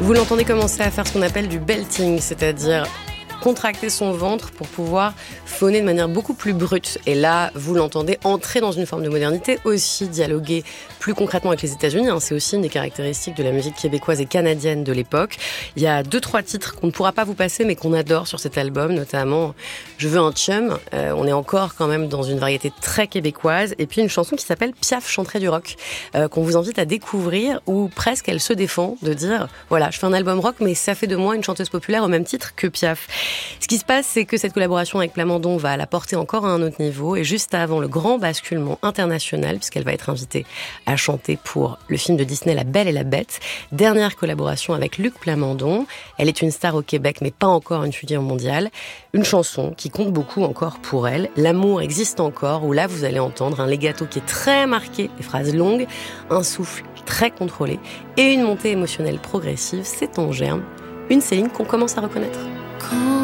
Vous l'entendez commencer à faire ce qu'on appelle du belting, c'est-à-dire contracter son ventre pour pouvoir phoner de manière beaucoup plus brute. Et là, vous l'entendez entrer dans une forme de modernité, aussi dialoguer plus concrètement avec les États-Unis. C'est aussi une des caractéristiques de la musique québécoise et canadienne de l'époque. Il y a 2-3 titres qu'on ne pourra pas vous passer, mais qu'on adore sur cet album, notamment Je veux un chum. On est encore quand même dans une variété très québécoise. Et puis une chanson qui s'appelle Piaf chanterait du rock, qu'on vous invite à découvrir, où presque elle se défend de dire, voilà, je fais un album rock, mais ça fait de moi une chanteuse populaire au même titre que Piaf. Ce qui se passe, c'est que cette collaboration avec Plamondon va la porter encore à un autre niveau, et juste avant le grand basculement international, puisqu'elle va être invitée à chanter pour le film de Disney La Belle et la Bête, dernière collaboration avec Luc Plamondon. Elle est une star au Québec, mais pas encore une figure mondiale. Une chanson qui compte beaucoup encore pour elle, L'amour existe encore, où là vous allez entendre un legato qui est très marqué, des phrases longues, un souffle très contrôlé et une montée émotionnelle progressive. C'est en germe, une Céline qu'on commence à reconnaître.